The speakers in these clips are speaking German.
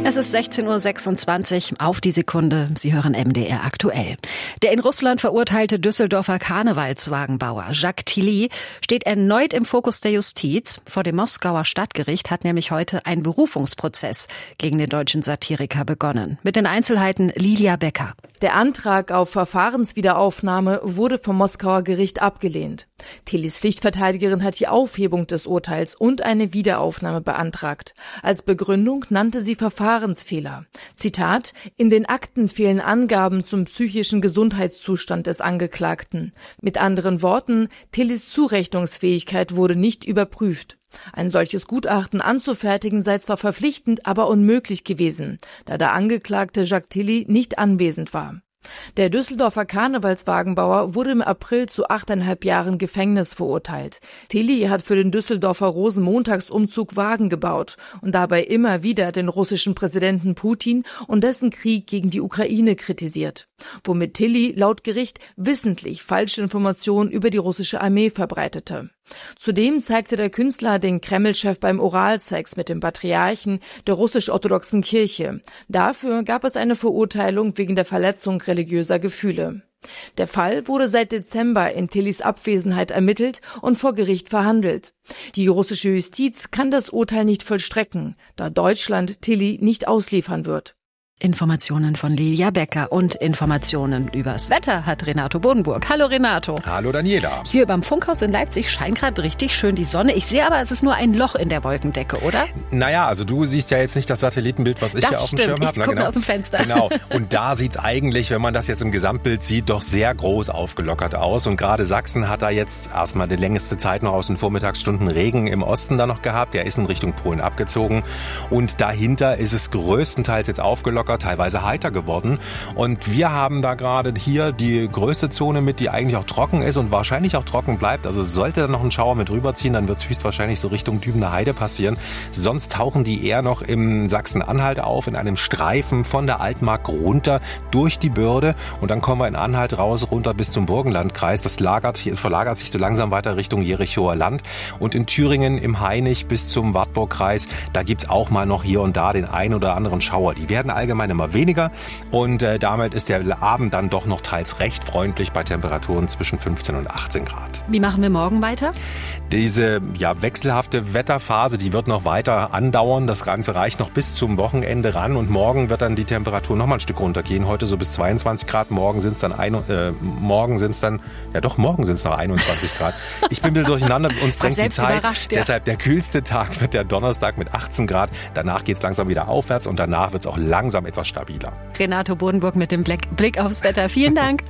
Es ist 16.26 Uhr auf die Sekunde. Sie hören MDR aktuell. Der in Russland verurteilte Düsseldorfer Karnevalswagenbauer Jacques Tilly steht erneut im Fokus der Justiz. Vor dem Moskauer Stadtgericht hat nämlich heute ein Berufungsprozess gegen den deutschen Satiriker begonnen. Mit den Einzelheiten Lilia Becker. Der Antrag auf Verfahrenswiederaufnahme wurde vom Moskauer Gericht abgelehnt. Tillys Pflichtverteidigerin hat die Aufhebung des Urteils und eine Wiederaufnahme beantragt. Als Begründung nannte sie Verfahrensfehler. Zitat: In den Akten fehlen Angaben zum psychischen Gesundheitszustand des Angeklagten. Mit anderen Worten, Tillys Zurechnungsfähigkeit wurde nicht überprüft. Ein solches Gutachten anzufertigen sei zwar verpflichtend, aber unmöglich gewesen, da der Angeklagte Jacques Tilly nicht anwesend war. Der Düsseldorfer Karnevalswagenbauer wurde im April zu 8,5 Jahren Gefängnis verurteilt. Tilly hat für den Düsseldorfer Rosenmontagsumzug Wagen gebaut und dabei immer wieder den russischen Präsidenten Putin und dessen Krieg gegen die Ukraine kritisiert, womit Tilly laut Gericht wissentlich falsche Informationen über die russische Armee verbreitete. Zudem zeigte der Künstler den Kreml-Chef beim Oralsex mit dem Patriarchen der russisch-orthodoxen Kirche. Dafür gab es eine Verurteilung wegen der Verletzung religiöser Gefühle. Der Fall wurde seit Dezember in Tillys Abwesenheit ermittelt und vor Gericht verhandelt. Die russische Justiz kann das Urteil nicht vollstrecken, da Deutschland Tilly nicht ausliefern wird. Informationen von Lilia Becker und Informationen übers Wetter hat Renato Bodenburg. Hallo Renato. Hallo Daniela. Hier beim Funkhaus in Leipzig scheint gerade richtig schön die Sonne. Ich sehe aber, es ist nur ein Loch in der Wolkendecke, oder? Naja, also du siehst ja jetzt nicht das Satellitenbild, was ich hier auf dem Schirm habe. Ich gucke nur aus dem Fenster. Genau. Und da sieht's eigentlich, wenn man das jetzt im Gesamtbild sieht, doch sehr groß aufgelockert aus. Und gerade Sachsen hat da jetzt erstmal die längste Zeit noch aus den Vormittagsstunden Regen im Osten da noch gehabt. Der ist in Richtung Polen abgezogen. Und dahinter ist es größtenteils jetzt aufgelockert, teilweise heiter geworden. Und wir haben da gerade hier die größte Zone mit, die eigentlich auch trocken ist und wahrscheinlich auch trocken bleibt. Also sollte da noch ein Schauer mit rüberziehen, dann wird es höchstwahrscheinlich so Richtung Dübener Heide passieren. Sonst tauchen die eher noch im Sachsen-Anhalt auf, in einem Streifen von der Altmark runter durch die Börde. Und dann kommen wir in Anhalt raus, runter bis zum Burgenlandkreis. Das verlagert sich so langsam weiter Richtung Jerichoer Land. Und in Thüringen im Hainich bis zum Wartburgkreis, da gibt's auch mal noch hier und da den ein oder anderen Schauer. Die werden allgemein immer weniger und damit ist der Abend dann doch noch teils recht freundlich bei Temperaturen zwischen 15 und 18 Grad. Wie machen wir morgen weiter? Diese wechselhafte Wetterphase, die wird noch weiter andauern. Das Ganze reicht noch bis zum Wochenende ran und morgen wird dann die Temperatur noch mal ein Stück runtergehen. Heute so bis 22 Grad, morgen sind es noch 21 Grad. Ich bin ein bisschen durcheinander, uns drängt die Zeit. Ja. Deshalb der kühlste Tag wird der Donnerstag mit 18 Grad. Danach geht es langsam wieder aufwärts und danach wird es auch langsam etwas stabiler. Renato Bodenburg mit dem Blick aufs Wetter. Vielen Dank.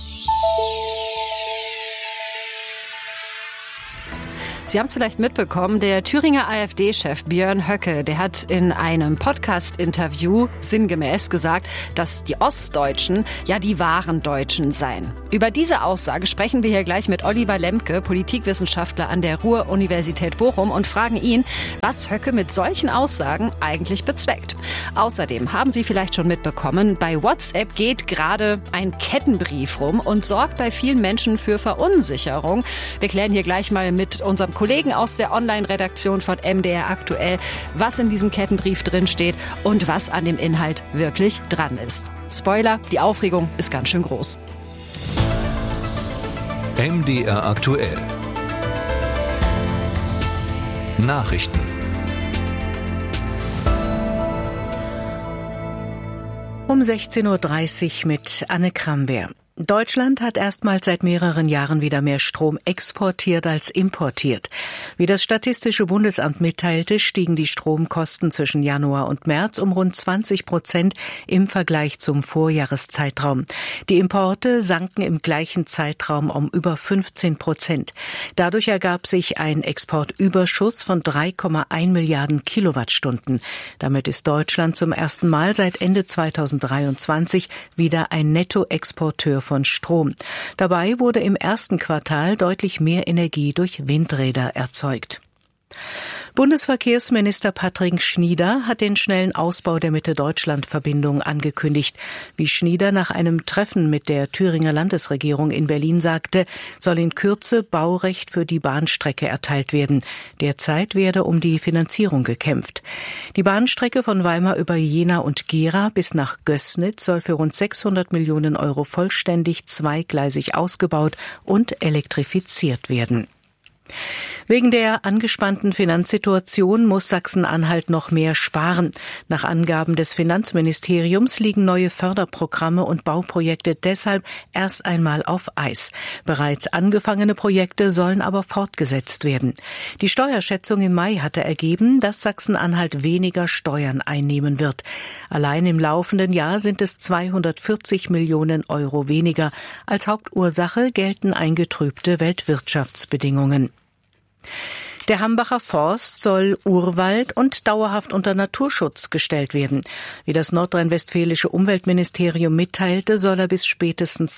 Sie haben es vielleicht mitbekommen, der Thüringer AfD-Chef Björn Höcke, der hat in einem Podcast-Interview sinngemäß gesagt, dass die Ostdeutschen ja die wahren Deutschen seien. Über diese Aussage sprechen wir hier gleich mit Oliver Lemke, Politikwissenschaftler an der Ruhr-Universität Bochum und fragen ihn, was Höcke mit solchen Aussagen eigentlich bezweckt. Außerdem haben Sie vielleicht schon mitbekommen, bei WhatsApp geht gerade ein Kettenbrief rum und sorgt bei vielen Menschen für Verunsicherung. Wir klären hier gleich mal mit unserem Kollegen aus der Online-Redaktion von MDR aktuell, was in diesem Kettenbrief drin steht und was an dem Inhalt wirklich dran ist. Spoiler, die Aufregung ist ganz schön groß. MDR aktuell. Nachrichten. Um 16.30 Uhr mit Anne Krambeer. Deutschland hat erstmals seit mehreren Jahren wieder mehr Strom exportiert als importiert. Wie das Statistische Bundesamt mitteilte, stiegen die Stromkosten zwischen Januar und März um rund 20% im Vergleich zum Vorjahreszeitraum. Die Importe sanken im gleichen Zeitraum um über 15%. Dadurch ergab sich ein Exportüberschuss von 3,1 Milliarden Kilowattstunden. Damit ist Deutschland zum ersten Mal seit Ende 2023 wieder ein Nettoexporteur von Strom. Dabei wurde im ersten Quartal deutlich mehr Energie durch Windräder erzeugt. Bundesverkehrsminister Patrick Schnieder hat den schnellen Ausbau der Mitte-Deutschland-Verbindung angekündigt. Wie Schnieder nach einem Treffen mit der Thüringer Landesregierung in Berlin sagte, soll in Kürze Baurecht für die Bahnstrecke erteilt werden. Derzeit werde um die Finanzierung gekämpft. Die Bahnstrecke von Weimar über Jena und Gera bis nach Gößnitz soll für rund 600 Millionen Euro vollständig zweigleisig ausgebaut und elektrifiziert werden. Wegen der angespannten Finanzsituation muss Sachsen-Anhalt noch mehr sparen. Nach Angaben des Finanzministeriums liegen neue Förderprogramme und Bauprojekte deshalb erst einmal auf Eis. Bereits angefangene Projekte sollen aber fortgesetzt werden. Die Steuerschätzung im Mai hatte ergeben, dass Sachsen-Anhalt weniger Steuern einnehmen wird. Allein im laufenden Jahr sind es 240 Millionen Euro weniger. Als Hauptursache gelten eingetrübte Weltwirtschaftsbedingungen. Der Hambacher Forst soll Urwald und dauerhaft unter Naturschutz gestellt werden. Wie das nordrhein-westfälische Umweltministerium mitteilte, soll er bis spätestens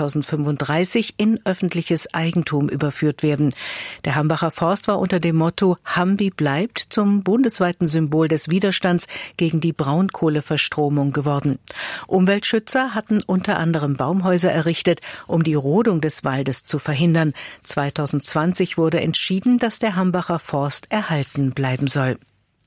2035 in öffentliches Eigentum überführt werden. Der Hambacher Forst war unter dem Motto Hambi bleibt zum bundesweiten Symbol des Widerstands gegen die Braunkohleverstromung geworden. Umweltschützer hatten unter anderem Baumhäuser errichtet, um die Rodung des Waldes zu verhindern. 2020 wurde entschieden, dass der Hambacher Forst erhalten bleiben soll.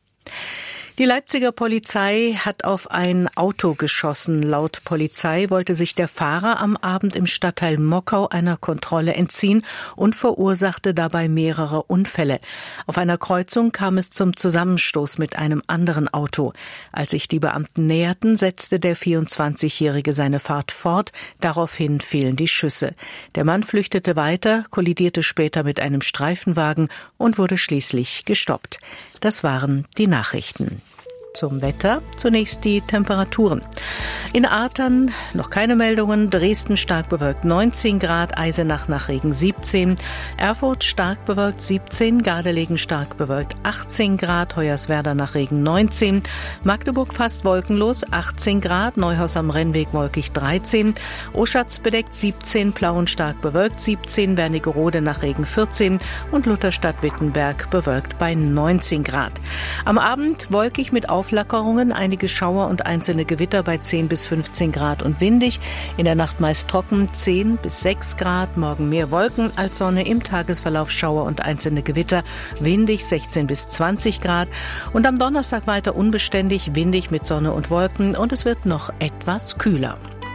Die Leipziger Polizei hat auf ein Auto geschossen. Laut Polizei wollte sich der Fahrer am Abend im Stadtteil Mockau einer Kontrolle entziehen und verursachte dabei mehrere Unfälle. Auf einer Kreuzung kam es zum Zusammenstoß mit einem anderen Auto. Als sich die Beamten näherten, setzte der 24-Jährige seine Fahrt fort. Daraufhin fielen die Schüsse. Der Mann flüchtete weiter, kollidierte später mit einem Streifenwagen und wurde schließlich gestoppt. Das waren die Nachrichten. Zum Wetter zunächst die Temperaturen. In Artern noch keine Meldungen. Dresden stark bewölkt 19 Grad, Eisenach nach Regen 17, Erfurt stark bewölkt 17, Gardelegen stark bewölkt 18 Grad, Hoyerswerda nach Regen 19, Magdeburg fast wolkenlos 18 Grad, Neuhaus am Rennweg wolkig 13, Oschatz bedeckt 17, Plauen stark bewölkt 17, Wernigerode nach Regen 14 und Lutherstadt-Wittenberg bewölkt bei 19 Grad. Am Abend wolkig mit Auflackerungen, einige Schauer und einzelne Gewitter bei 10 bis 15 Grad und windig. In der Nacht meist trocken, 10 bis 6 Grad. Morgen mehr Wolken als Sonne, im Tagesverlauf Schauer und einzelne Gewitter. Windig 16 bis 20 Grad. Und am Donnerstag weiter unbeständig, windig mit Sonne und Wolken. Und es wird noch etwas kühler.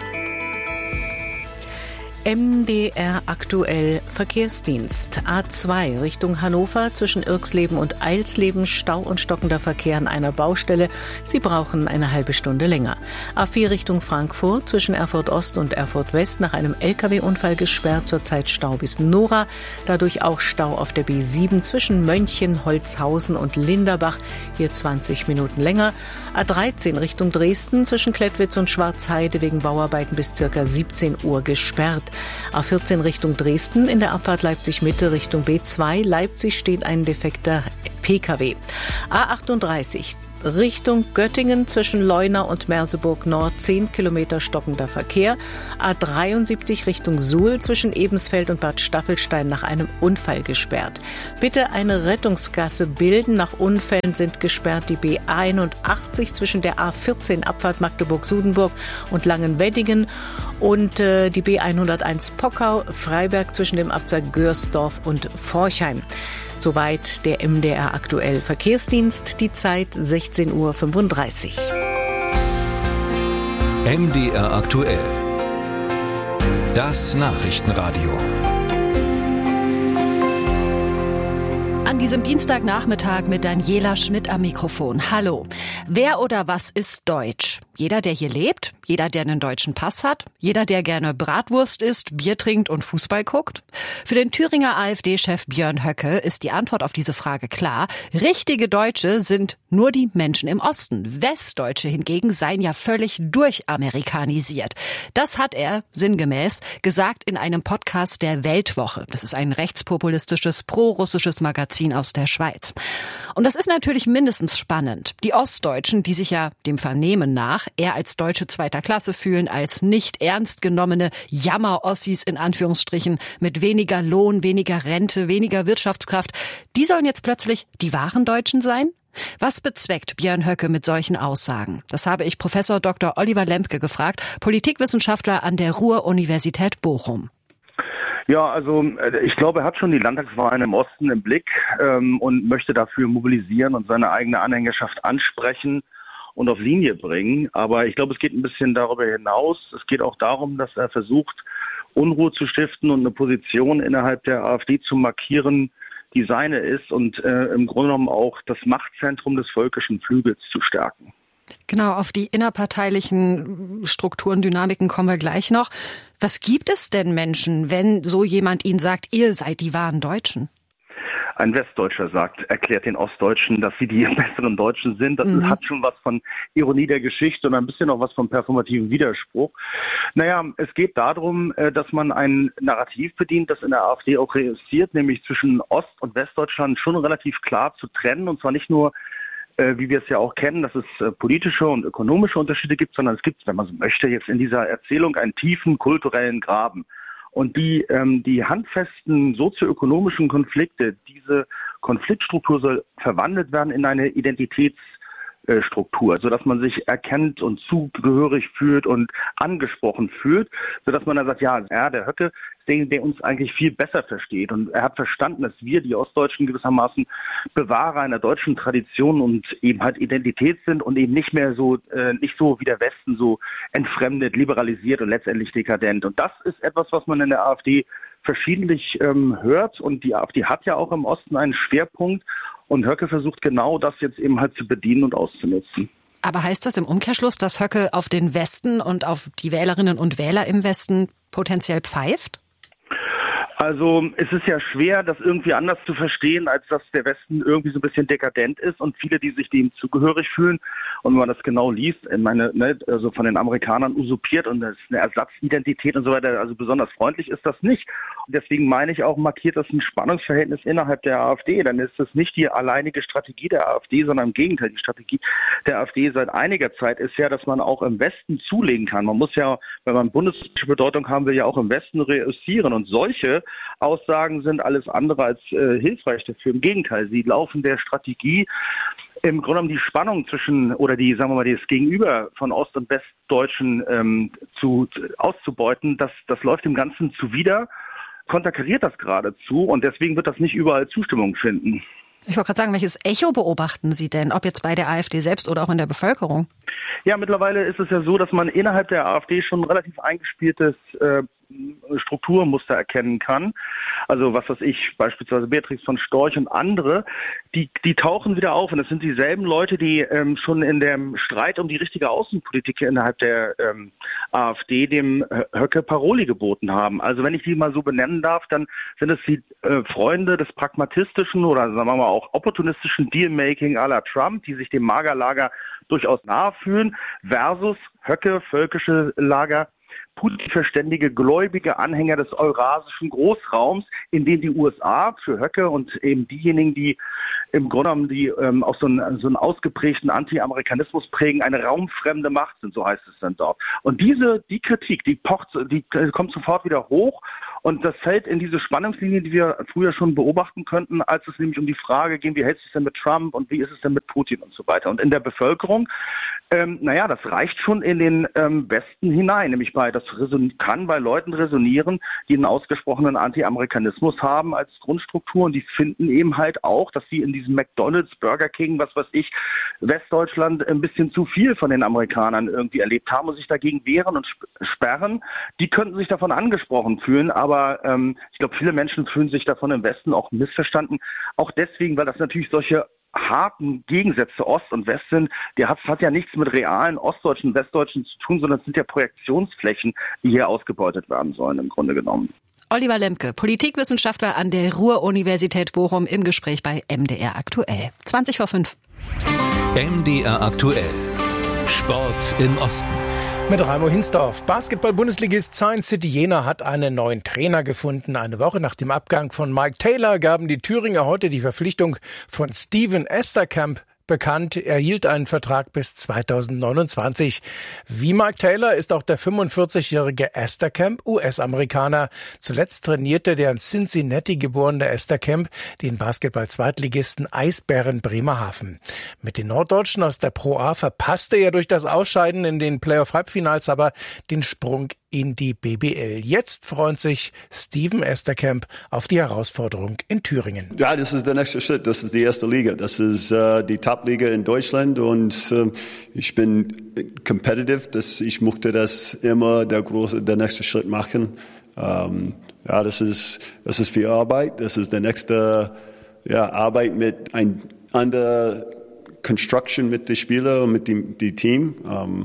MDR aktuell Verkehrsdienst. A2 Richtung Hannover zwischen Irxleben und Eilsleben, Stau und stockender Verkehr an einer Baustelle. Sie brauchen eine halbe Stunde länger. A4 Richtung Frankfurt zwischen Erfurt Ost und Erfurt West nach einem LKW-Unfall gesperrt, zurzeit Stau bis Nora. Dadurch auch Stau auf der B7 zwischen Mönchen, Holzhausen und Linderbach. Hier 20 Minuten länger. A13 Richtung Dresden zwischen Klettwitz und Schwarzheide wegen Bauarbeiten bis ca. 17 Uhr gesperrt. A14 Richtung Dresden, in der Abfahrt Leipzig-Mitte Richtung B2. Leipzig steht ein defekter Pkw. A38 Richtung Göttingen zwischen Leuna und Merseburg Nord 10 Kilometer stockender Verkehr. A73 Richtung Suhl zwischen Ebensfeld und Bad Staffelstein nach einem Unfall gesperrt. Bitte eine Rettungsgasse bilden. Nach Unfällen sind gesperrt die B81 zwischen der A14 Abfahrt Magdeburg-Sudenburg und Langenweddingen und die B101 Pockau, Freiberg zwischen dem Abzweig Görsdorf und Forchheim. Soweit der MDR aktuell Verkehrsdienst, die Zeit 16:35 Uhr. MDR aktuell. Das Nachrichtenradio. An diesem Dienstagnachmittag mit Daniela Schmidt am Mikrofon. Hallo. Wer oder was ist deutsch? Jeder, der hier lebt? Jeder, der einen deutschen Pass hat? Jeder, der gerne Bratwurst isst, Bier trinkt und Fußball guckt? Für den Thüringer AfD-Chef Björn Höcke ist die Antwort auf diese Frage klar. Richtige Deutsche sind nur die Menschen im Osten. Westdeutsche hingegen seien ja völlig durchamerikanisiert. Das hat er, sinngemäß, gesagt in einem Podcast der Weltwoche. Das ist ein rechtspopulistisches, pro-russisches Magazin aus der Schweiz. Und das ist natürlich mindestens spannend. Die Ostdeutschen Ostdeutschen, die sich ja dem Vernehmen nach eher als Deutsche zweiter Klasse fühlen, als nicht ernst genommene Jammer-Ossis in Anführungsstrichen mit weniger Lohn, weniger Rente, weniger Wirtschaftskraft, die sollen jetzt plötzlich die wahren Deutschen sein? Was bezweckt Björn Höcke mit solchen Aussagen? Das habe ich Professor Dr. Oliver Lembke gefragt, Politikwissenschaftler an der Ruhr-Universität Bochum. Ja, also ich glaube, er hat schon die Landtagswahlen im Osten im Blick und möchte dafür mobilisieren und seine eigene Anhängerschaft ansprechen und auf Linie bringen. Aber ich glaube, es geht ein bisschen darüber hinaus. Es geht auch darum, dass er versucht, Unruhe zu stiften und eine Position innerhalb der AfD zu markieren, die seine ist und im Grunde genommen auch das Machtzentrum des völkischen Flügels zu stärken. Genau, auf die innerparteilichen Strukturen, Dynamiken kommen wir gleich noch. Was gibt es denn Menschen, wenn so jemand ihnen sagt, ihr seid die wahren Deutschen? Ein Westdeutscher erklärt den Ostdeutschen, dass sie die besseren Deutschen sind. Das hat schon was von Ironie der Geschichte und ein bisschen auch was vom performativen Widerspruch. Naja, es geht darum, dass man ein Narrativ bedient, das in der AfD auch reüssiert, nämlich zwischen Ost- und Westdeutschland schon relativ klar zu trennen. Und zwar nicht nur, wie wir es ja auch kennen, dass es politische und ökonomische Unterschiede gibt, sondern es gibt, wenn man so möchte, jetzt in dieser Erzählung einen tiefen kulturellen Graben. Und die handfesten sozioökonomischen Konflikte, diese Konfliktstruktur soll verwandelt werden in eine Identitätsstruktur, sodass man sich erkennt und zugehörig fühlt und angesprochen fühlt, sodass man dann sagt, ja, der Höcke, der uns eigentlich viel besser versteht. Und er hat verstanden, dass wir, die Ostdeutschen, gewissermaßen Bewahrer einer deutschen Tradition und eben halt Identität sind und eben nicht mehr so, nicht so wie der Westen, so entfremdet, liberalisiert und letztendlich dekadent. Und das ist etwas, was man in der AfD verschiedentlich hört. Und die AfD hat ja auch im Osten einen Schwerpunkt. Und Höcke versucht genau das jetzt eben halt zu bedienen und auszunutzen. Aber heißt das im Umkehrschluss, dass Höcke auf den Westen und auf die Wählerinnen und Wähler im Westen potenziell pfeift? Also es ist ja schwer, das irgendwie anders zu verstehen, als dass der Westen irgendwie so ein bisschen dekadent ist und viele, die sich dem zugehörig fühlen. Und wenn man das genau liest, also von den Amerikanern usurpiert und das ist eine Ersatzidentität und so weiter, also besonders freundlich ist das nicht. Und deswegen meine ich auch, markiert das ein Spannungsverhältnis innerhalb der AfD. Dann ist das nicht die alleinige Strategie der AfD, sondern im Gegenteil. Die Strategie der AfD seit einiger Zeit ist ja, dass man auch im Westen zulegen kann. Man muss ja, wenn man bundesdeutsche Bedeutung haben will, ja auch im Westen reüssieren. Und solche Aussagen sind alles andere als hilfreich dafür. Im Gegenteil, sie laufen der Strategie, im Grunde genommen die Spannung zwischen, oder die, sagen wir mal, das Gegenüber von Ost- und Westdeutschen auszubeuten, das läuft dem Ganzen zuwider, konterkariert das geradezu und deswegen wird das nicht überall Zustimmung finden. Ich wollte gerade sagen, welches Echo beobachten Sie denn, ob jetzt bei der AfD selbst oder auch in der Bevölkerung? Ja, mittlerweile ist es ja so, dass man innerhalb der AfD schon ein relativ eingespieltes Strukturmuster erkennen kann. Also was weiß ich, beispielsweise Beatrix von Storch und andere, die tauchen wieder auf und das sind dieselben Leute, die schon in dem Streit um die richtige Außenpolitik innerhalb der AfD dem Höcke Paroli geboten haben. Also wenn ich die mal so benennen darf, dann sind es die Freunde des pragmatistischen oder sagen wir mal auch opportunistischen Dealmaking à la Trump, die sich dem Magerlager durchaus nahe fühlen, versus Höcke, völkische Lager, Putin-verständige, gläubige Anhänger des eurasischen Großraums, in dem die USA für Höcke und eben diejenigen, die im Grunde genommen die auch so einen ausgeprägten Anti-Amerikanismus prägen, eine raumfremde Macht sind, so heißt es dann dort. Und die Kritik, die kommt sofort wieder hoch und das fällt in diese Spannungslinie, die wir früher schon beobachten könnten, als es nämlich um die Frage ging, wie hält es sich denn mit Trump und wie ist es denn mit Putin und so weiter. Und in der Bevölkerung, das reicht schon in den Westen hinein, nämlich das kann bei Leuten resonieren, die einen ausgesprochenen Anti-Amerikanismus haben als Grundstruktur und die finden eben halt auch, dass sie in diesem McDonald's, Burger King, was weiß ich, Westdeutschland ein bisschen zu viel von den Amerikanern irgendwie erlebt haben und sich dagegen wehren und sperren. Die könnten sich davon angesprochen fühlen, aber ich glaube, viele Menschen fühlen sich davon im Westen auch missverstanden, auch deswegen, weil das natürlich solche harten Gegensätze Ost und West sind, hat ja nichts mit realen Ostdeutschen und Westdeutschen zu tun, sondern es sind ja Projektionsflächen, die hier ausgebeutet werden sollen, im Grunde genommen. Oliver Lembke, Politikwissenschaftler an der Ruhr-Universität Bochum im Gespräch bei MDR Aktuell. 5:20. MDR Aktuell. Sport im Osten. Mit Raimo Hinsdorf. Basketball-Bundesligist Science City Jena hat einen neuen Trainer gefunden. Eine Woche nach dem Abgang von Mike Taylor gaben die Thüringer heute die Verpflichtung von Steven Esterkamp bekannt, er erhielt einen Vertrag bis 2029. Wie Mike Taylor ist auch der 45-jährige Esterkamp US-Amerikaner. Zuletzt trainierte der in Cincinnati geborene Esterkamp den Basketball-Zweitligisten Eisbären Bremerhaven. Mit den Norddeutschen aus der Pro A verpasste er durch das Ausscheiden in den Playoff-Halbfinals aber den Sprung in die BBL. Jetzt freut sich Steven Esterkamp auf die Herausforderung in Thüringen. Ja, das ist der nächste Schritt. Das ist die erste Liga. Das ist die Top-Liga in Deutschland und ich bin competitive. Ich möchte das immer der nächste Schritt machen. Ja, das ist viel Arbeit. Das ist der nächste Arbeit mit ein anderer Construction mit den Spielern und mit dem Team.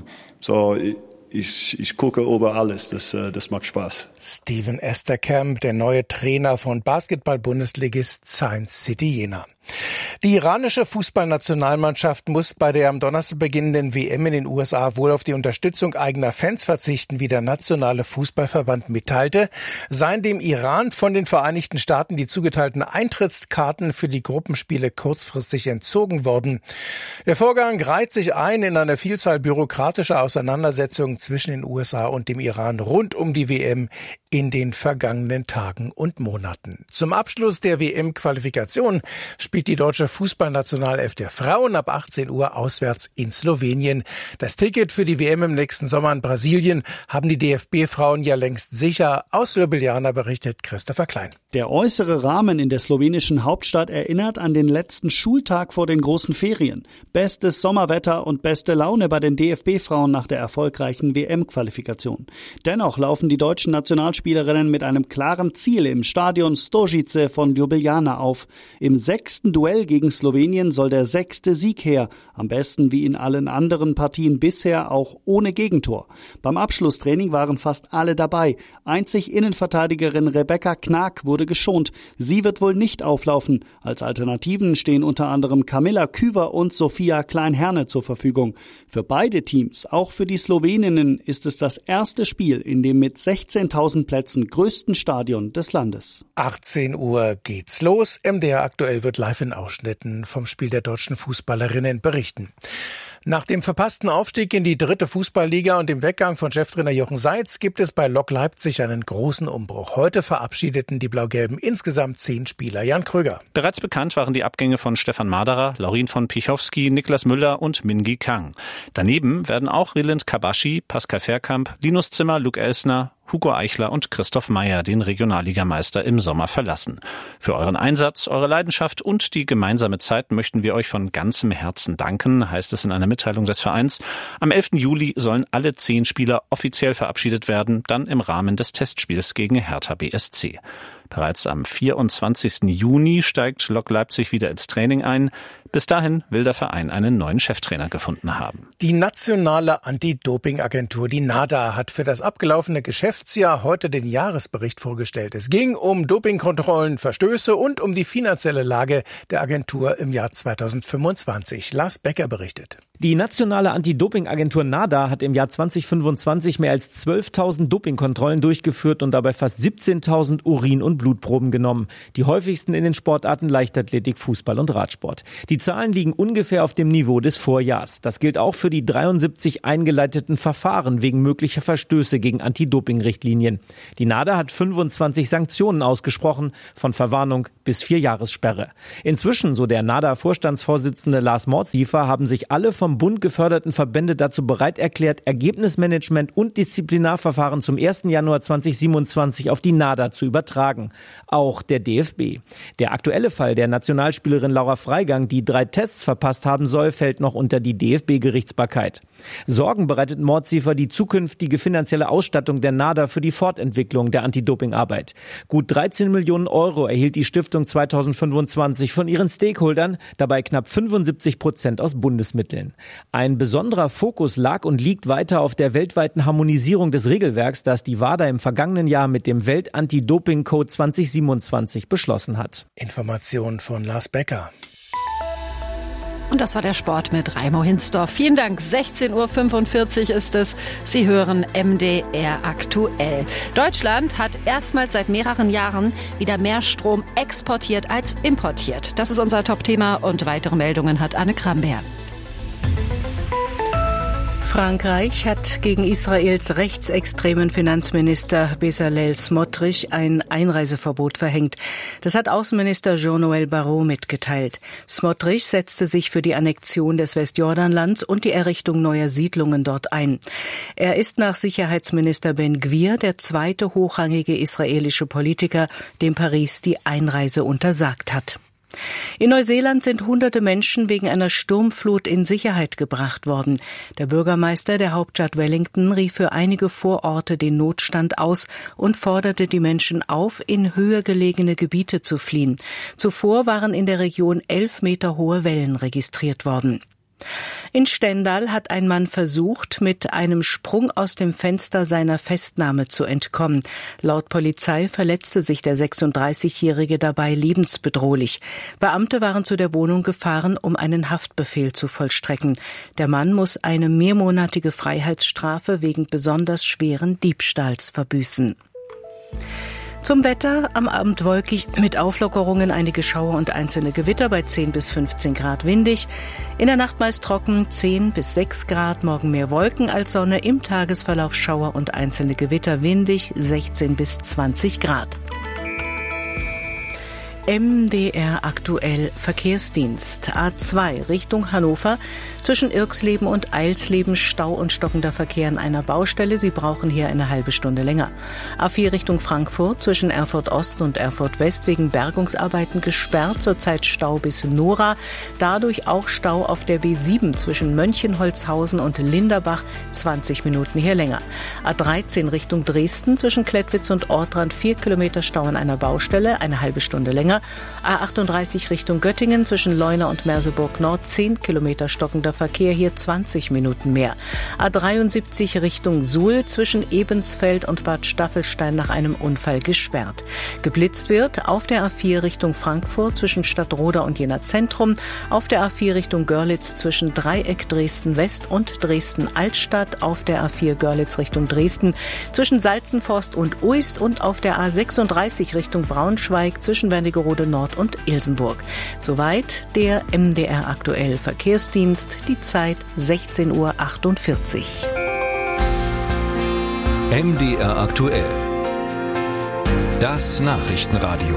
Ich gucke über alles, das macht Spaß. Steven Esterkamp, der neue Trainer von Basketball-Bundesligist Science City Jena. Die iranische Fußballnationalmannschaft muss bei der am Donnerstag beginnenden WM in den USA wohl auf die Unterstützung eigener Fans verzichten, wie der nationale Fußballverband mitteilte. Seien dem Iran von den Vereinigten Staaten die zugeteilten Eintrittskarten für die Gruppenspiele kurzfristig entzogen worden. Der Vorgang reiht sich ein in eine Vielzahl bürokratischer Auseinandersetzungen zwischen den USA und dem Iran rund um die WM in den vergangenen Tagen und Monaten. Zum Abschluss der WM-Qualifikation spielt die deutsche Fußballnationalelf der Frauen ab 18 Uhr auswärts in Slowenien. Das Ticket für die WM im nächsten Sommer in Brasilien haben die DFB-Frauen ja längst sicher. Aus Ljubljana berichtet Christopher Klein. Der äußere Rahmen in der slowenischen Hauptstadt erinnert an den letzten Schultag vor den großen Ferien. Bestes Sommerwetter und beste Laune bei den DFB-Frauen nach der erfolgreichen WM-Qualifikation. Dennoch laufen die deutschen Nationalspielerinnen mit einem klaren Ziel im Stadion Stožice von Ljubljana auf. Im 6. Duell gegen Slowenien soll der 6. Sieg her. Am besten wie in allen anderen Partien bisher auch ohne Gegentor. Beim Abschlusstraining waren fast alle dabei. Einzig Innenverteidigerin Rebecca Knag wurde geschont. Sie wird wohl nicht auflaufen. Als Alternativen stehen unter anderem Kamilla Küver und Sophia Klein-Herne zur Verfügung. Für beide Teams, auch für die Sloweninnen, ist es das erste Spiel in dem mit 16.000 Plätzen größten Stadion des Landes. 18 Uhr geht's los. MDR aktuell wird live in Ausschnitten vom Spiel der deutschen Fußballerinnen berichten. Nach dem verpassten Aufstieg in die 3. Fußballliga und dem Weggang von Cheftrainer Jochen Seitz gibt es bei Lok Leipzig einen großen Umbruch. Heute verabschiedeten die Blau-Gelben insgesamt 10 Spieler. Jan Kröger. Bereits bekannt waren die Abgänge von Stefan Maderer, Laurin von Pichowski, Niklas Müller und Mingi Kang. Daneben werden auch Rilend Kabashi, Pascal Verkamp, Linus Zimmer, Luke Elsner, Hugo Eichler und Christoph Meyer den Regionalligameister im Sommer verlassen. Für euren Einsatz, eure Leidenschaft und die gemeinsame Zeit möchten wir euch von ganzem Herzen danken, heißt es in einer Mitteilung des Vereins. Am 11. Juli sollen alle 10 Spieler offiziell verabschiedet werden, dann im Rahmen des Testspiels gegen Hertha BSC. Bereits am 24. Juni steigt Lok Leipzig wieder ins Training ein. Bis dahin will der Verein einen neuen Cheftrainer gefunden haben. Die nationale Anti-Doping-Agentur, die NADA, hat für das abgelaufene Geschäftsjahr heute den Jahresbericht vorgestellt. Es ging um Dopingkontrollen, Verstöße und um die finanzielle Lage der Agentur im Jahr 2025. Lars Becker berichtet. Die nationale Anti-Doping-Agentur NADA hat im Jahr 2025 mehr als 12.000 Dopingkontrollen durchgeführt und dabei fast 17.000 Urin- und Blutproben genommen. Die häufigsten in den Sportarten Leichtathletik, Fußball und Radsport. Die Zahlen liegen ungefähr auf dem Niveau des Vorjahrs. Das gilt auch für die 73 eingeleiteten Verfahren wegen möglicher Verstöße gegen Anti-Doping-Richtlinien. Die NADA hat 25 Sanktionen ausgesprochen, von Verwarnung bis 4 Jahressperre. Inzwischen, so der NADA-Vorstandsvorsitzende Lars Mordsiefer, haben sich alle vom Bund geförderten Verbände dazu bereit erklärt, Ergebnismanagement und Disziplinarverfahren zum 1. Januar 2027 auf die NADA zu übertragen. Auch der DFB. Der aktuelle Fall der Nationalspielerin Laura Freigang, die 3 Tests verpasst haben soll, fällt noch unter die DFB-Gerichtsbarkeit. Sorgen bereitet Mordsiefer die zukünftige finanzielle Ausstattung der NADA für die Fortentwicklung der Anti-Doping-Arbeit. Gut 13 Millionen Euro erhielt die Stiftung 2025 von ihren Stakeholdern, dabei knapp 75% aus Bundesmitteln. Ein besonderer Fokus lag und liegt weiter auf der weltweiten Harmonisierung des Regelwerks, das die WADA im vergangenen Jahr mit dem Welt-Anti-Doping-Code 2027 beschlossen hat. Information von Lars Becker. Und das war der Sport mit Reimo Hinsdorf. Vielen Dank. 16:45 Uhr ist es. Sie hören MDR aktuell. Deutschland hat erstmals seit mehreren Jahren wieder mehr Strom exportiert als importiert. Das ist unser Top-Thema und weitere Meldungen hat Anne Kramberg. Frankreich hat gegen Israels rechtsextremen Finanzminister Bezalel Smotrich ein Einreiseverbot verhängt. Das hat Außenminister Jean-Noël Barrot mitgeteilt. Smotrich setzte sich für die Annexion des Westjordanlands und die Errichtung neuer Siedlungen dort ein. Er ist nach Sicherheitsminister Ben-Gvir der zweite hochrangige israelische Politiker, dem Paris die Einreise untersagt hat. In Neuseeland sind hunderte Menschen wegen einer Sturmflut in Sicherheit gebracht worden. Der Bürgermeister der Hauptstadt Wellington rief für einige Vororte den Notstand aus und forderte die Menschen auf, in höher gelegene Gebiete zu fliehen. Zuvor waren in der Region 11 Meter hohe Wellen registriert worden. In Stendal hat ein Mann versucht, mit einem Sprung aus dem Fenster seiner Festnahme zu entkommen. Laut Polizei verletzte sich der 36-Jährige dabei lebensbedrohlich. Beamte waren zu der Wohnung gefahren, um einen Haftbefehl zu vollstrecken. Der Mann muss eine mehrmonatige Freiheitsstrafe wegen besonders schweren Diebstahls verbüßen. Zum Wetter: am Abend wolkig mit Auflockerungen, einige Schauer und einzelne Gewitter bei 10 bis 15 Grad windig. In der Nacht meist trocken, 10 bis 6 Grad, morgen mehr Wolken als Sonne, im Tagesverlauf Schauer und einzelne Gewitter, windig 16 bis 20 Grad. MDR aktuell Verkehrsdienst. A2 Richtung Hannover. Zwischen Irxleben und Eilsleben Stau und stockender Verkehr an einer Baustelle. Sie brauchen hier eine halbe Stunde länger. A4 Richtung Frankfurt. Zwischen Erfurt Ost und Erfurt West wegen Bergungsarbeiten gesperrt. Zurzeit Stau bis Nora. Dadurch auch Stau auf der B7 zwischen Mönchenholzhausen und Linderbach. 20 Minuten hier länger. A13 Richtung Dresden. Zwischen Klettwitz und Ortrand 4 Kilometer Stau an einer Baustelle. Eine halbe Stunde länger. A38 Richtung Göttingen zwischen Leuna und Merseburg Nord 10 Kilometer stockender Verkehr, hier 20 Minuten mehr. A73 Richtung Suhl zwischen Ebensfeld und Bad Staffelstein nach einem Unfall gesperrt. Geblitzt wird auf der A4 Richtung Frankfurt zwischen Stadtroda und Jena Zentrum, auf der A4 Richtung Görlitz zwischen Dreieck Dresden West und Dresden Altstadt, auf der A4 Görlitz Richtung Dresden zwischen Salzenforst und Uist und auf der A36 Richtung Braunschweig zwischen Wernigerode Nord und Ilsenburg. Soweit der MDR aktuell Verkehrsdienst, die Zeit 16:48 Uhr. MDR aktuell. Das Nachrichtenradio.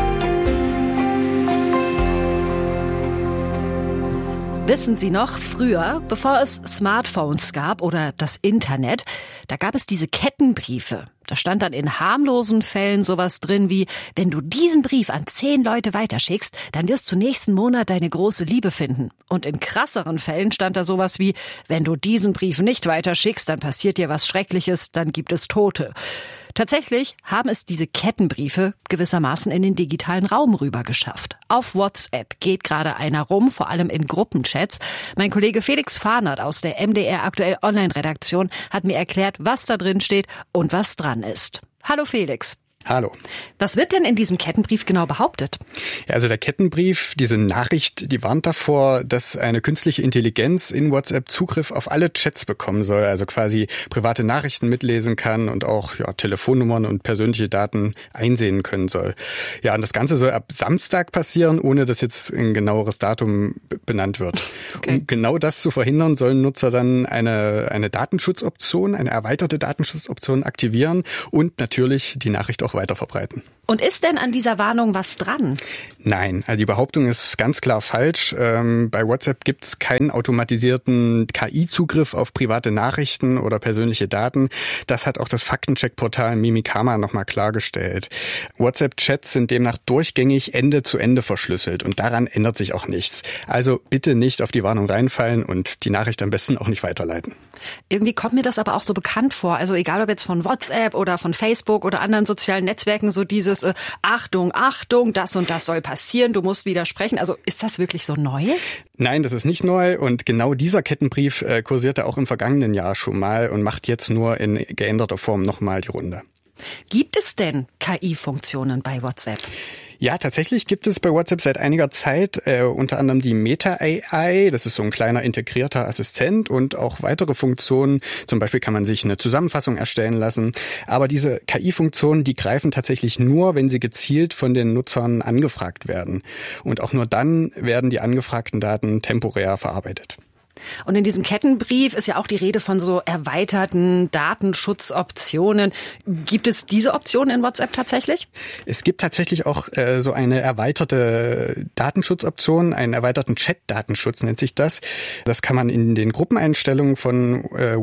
Wissen Sie noch, früher, bevor es Smartphones gab oder das Internet, da gab es diese Kettenbriefe. Da stand dann in harmlosen Fällen sowas drin wie, wenn du diesen Brief an 10 Leute weiterschickst, dann wirst du nächsten Monat deine große Liebe finden. Und in krasseren Fällen stand da sowas wie, wenn du diesen Brief nicht weiterschickst, dann passiert dir was Schreckliches, dann gibt es Tote. Tatsächlich haben es diese Kettenbriefe gewissermaßen in den digitalen Raum rüber geschafft. Auf WhatsApp geht gerade einer rum, vor allem in Gruppenchats. Mein Kollege Felix Fahnert aus der MDR aktuell Online-Redaktion hat mir erklärt, was da drin steht und was dran ist. Hallo Felix. Hallo. Was wird denn in diesem Kettenbrief genau behauptet? Ja, also der Kettenbrief, diese Nachricht, die warnt davor, dass eine künstliche Intelligenz in WhatsApp Zugriff auf alle Chats bekommen soll, also quasi private Nachrichten mitlesen kann und auch Telefonnummern und persönliche Daten einsehen können soll. Ja, und das Ganze soll ab Samstag passieren, ohne dass jetzt ein genaueres Datum benannt wird. Okay. Um genau das zu verhindern, sollen Nutzer dann eine Datenschutzoption, eine erweiterte Datenschutzoption aktivieren und natürlich die Nachricht auch weiter verbreiten. Und ist denn an dieser Warnung was dran? Nein, also die Behauptung ist ganz klar falsch. Bei WhatsApp gibt es keinen automatisierten KI-Zugriff auf private Nachrichten oder persönliche Daten. Das hat auch das Faktencheck-Portal Mimikama nochmal klargestellt. WhatsApp-Chats sind demnach durchgängig Ende zu Ende verschlüsselt und daran ändert sich auch nichts. Also bitte nicht auf die Warnung reinfallen und die Nachricht am besten auch nicht weiterleiten. Irgendwie kommt mir das aber auch so bekannt vor. Also egal ob jetzt von WhatsApp oder von Facebook oder anderen sozialen Netzwerken, so dieses Achtung, Achtung, das und das soll passieren, du musst widersprechen. Also ist das wirklich so neu? Nein, das ist nicht neu und genau dieser Kettenbrief kursierte auch im vergangenen Jahr schon mal und macht jetzt nur in geänderter Form nochmal die Runde. Gibt es denn KI-Funktionen bei WhatsApp? Ja, tatsächlich gibt es bei WhatsApp seit einiger Zeit unter anderem die Meta AI. Das ist so ein kleiner integrierter Assistent und auch weitere Funktionen. Zum Beispiel kann man sich eine Zusammenfassung erstellen lassen. Aber diese KI-Funktionen, die greifen tatsächlich nur, wenn sie gezielt von den Nutzern angefragt werden. Und auch nur dann werden die angefragten Daten temporär verarbeitet. Und in diesem Kettenbrief ist ja auch die Rede von so erweiterten Datenschutzoptionen. Gibt es diese Optionen in WhatsApp tatsächlich? Es gibt tatsächlich auch so eine erweiterte Datenschutzoption, einen erweiterten Chat-Datenschutz nennt sich das. Das kann man in den Gruppeneinstellungen von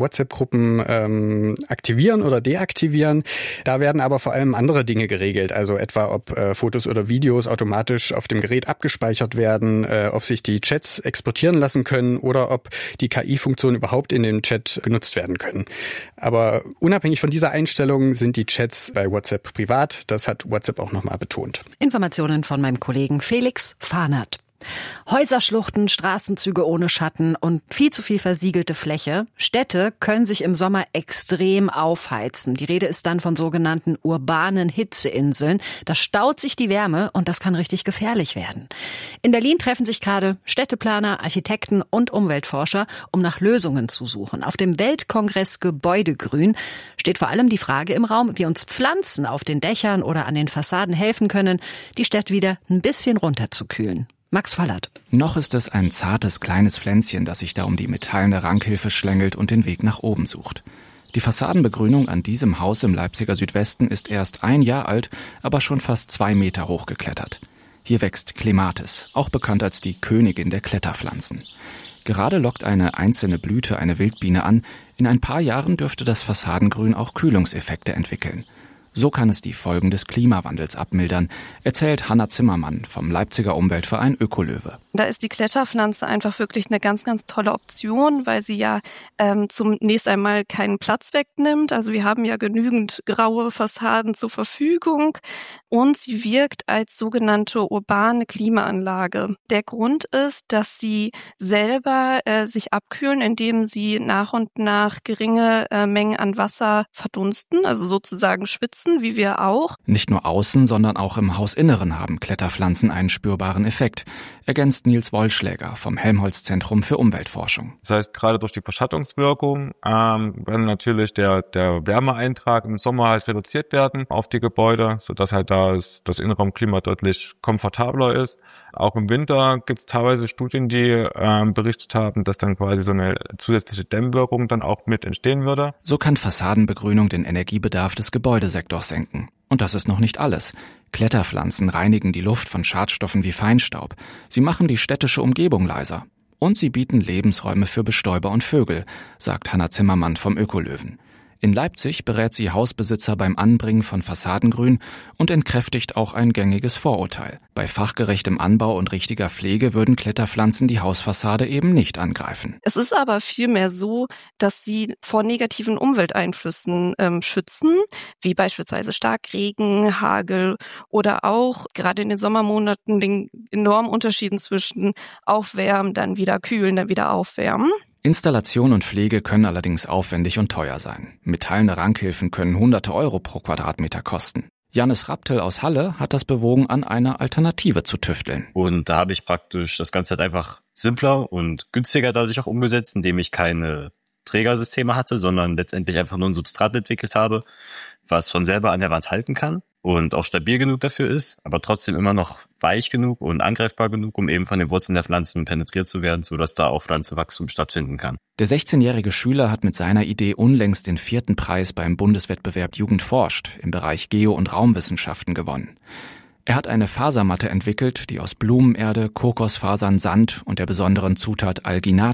WhatsApp-Gruppen aktivieren oder deaktivieren. Da werden aber vor allem andere Dinge geregelt, also etwa ob Fotos oder Videos automatisch auf dem Gerät abgespeichert werden, ob sich die Chats exportieren lassen können oder ob die KI-Funktionen überhaupt in dem Chat genutzt werden können. Aber unabhängig von dieser Einstellung sind die Chats bei WhatsApp privat. Das hat WhatsApp auch nochmal betont. Informationen von meinem Kollegen Felix Fahnert. Häuserschluchten, Straßenzüge ohne Schatten und viel zu viel versiegelte Fläche. Städte können sich im Sommer extrem aufheizen. Die Rede ist dann von sogenannten urbanen Hitzeinseln. Da staut sich die Wärme und das kann richtig gefährlich werden. In Berlin treffen sich gerade Städteplaner, Architekten und Umweltforscher, um nach Lösungen zu suchen. Auf dem Weltkongress Gebäudegrün steht vor allem die Frage im Raum, wie uns Pflanzen auf den Dächern oder an den Fassaden helfen können, die Stadt wieder ein bisschen runterzukühlen. Max Vollert. Noch ist es ein zartes kleines Pflänzchen, das sich da um die metallene Rankhilfe schlängelt und den Weg nach oben sucht. Die Fassadenbegrünung an diesem Haus im Leipziger Südwesten ist erst 1 Jahr alt, aber schon fast 2 Meter hoch geklettert. Hier wächst Clematis, auch bekannt als die Königin der Kletterpflanzen. Gerade lockt eine einzelne Blüte eine Wildbiene an. In ein paar Jahren dürfte das Fassadengrün auch Kühlungseffekte entwickeln. So kann es die Folgen des Klimawandels abmildern, erzählt Hanna Zimmermann vom Leipziger Umweltverein Ökolöwe. Da ist die Kletterpflanze einfach wirklich eine ganz, ganz tolle Option, weil sie ja zunächst einmal keinen Platz wegnimmt. Also wir haben ja genügend graue Fassaden zur Verfügung und sie wirkt als sogenannte urbane Klimaanlage. Der Grund ist, dass sie selber sich abkühlen, indem sie nach und nach geringe Mengen an Wasser verdunsten, also sozusagen schwitzen, wie wir auch. Nicht nur außen, sondern auch im Hausinneren haben Kletterpflanzen einen spürbaren Effekt, ergänzt Nils Wollschläger vom Helmholtz-Zentrum für Umweltforschung. Das heißt, gerade durch die Verschattungswirkung kann natürlich der Wärmeeintrag im Sommer halt reduziert werden auf die Gebäude, sodass halt da das Innenraumklima deutlich komfortabler ist. Auch im Winter gibt es teilweise Studien, die berichtet haben, dass dann quasi so eine zusätzliche Dämmwirkung dann auch mit entstehen würde. So kann Fassadenbegrünung den Energiebedarf des Gebäudesektors senken. Und das ist noch nicht alles. Kletterpflanzen reinigen die Luft von Schadstoffen wie Feinstaub. Sie machen die städtische Umgebung leiser. Und sie bieten Lebensräume für Bestäuber und Vögel, sagt Hanna Zimmermann vom Ökolöwen. In Leipzig berät sie Hausbesitzer beim Anbringen von Fassadengrün und entkräftigt auch ein gängiges Vorurteil. Bei fachgerechtem Anbau und richtiger Pflege würden Kletterpflanzen die Hausfassade eben nicht angreifen. Es ist aber vielmehr so, dass sie vor negativen Umwelteinflüssen schützen, wie beispielsweise Starkregen, Hagel oder auch gerade in den Sommermonaten den enormen Unterschieden zwischen Aufwärmen, dann wieder kühlen, dann wieder aufwärmen. Installation und Pflege können allerdings aufwendig und teuer sein. Metallene Rankhilfen können hunderte Euro pro Quadratmeter kosten. Jannis Raptel aus Halle hat das bewogen, an einer Alternative zu tüfteln. Und da habe ich praktisch das Ganze halt einfach simpler und günstiger dadurch auch umgesetzt, indem ich keine Trägersysteme hatte, sondern letztendlich einfach nur ein Substrat entwickelt habe, was von selber an der Wand halten kann und auch stabil genug dafür ist, aber trotzdem immer noch weich genug und angreifbar genug, um eben von den Wurzeln der Pflanzen penetriert zu werden, sodass da auch Pflanzenwachstum stattfinden kann. Der 16-jährige Schüler hat mit seiner Idee unlängst den 4. Preis beim Bundeswettbewerb Jugend forscht im Bereich Geo- und Raumwissenschaften gewonnen. Er hat eine Fasermatte entwickelt, die aus Blumenerde, Kokosfasern, Sand und der besonderen Zutat Alginat